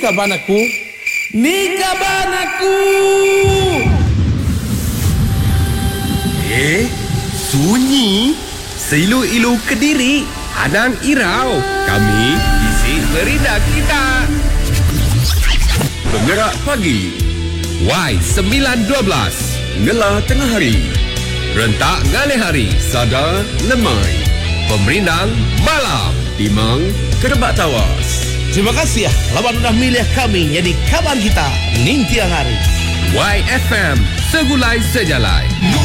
Kaban aku, ni kaban aku. Sunyi. Seilu-ilu Kediri, Anang Irau. Kami isi merinda kita. Penggerak pagi. Y912. Ngela tengah hari. Rentak ngalih hari. Sada lemai. Pemerindang malam. Timang Kerebak Tawas. Terima kasih ya, lawan dah milih kami jadi kaban kita ning tiang hari. YFM Segulai Sejalai.